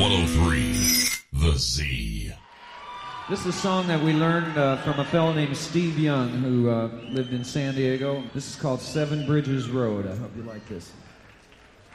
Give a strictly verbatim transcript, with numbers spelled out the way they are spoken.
one oh three, The Z. This is a song that we learned uh, from a fellow named Steve Young who uh, lived in San Diego. This is called Seven Bridges Road. I hope you like this.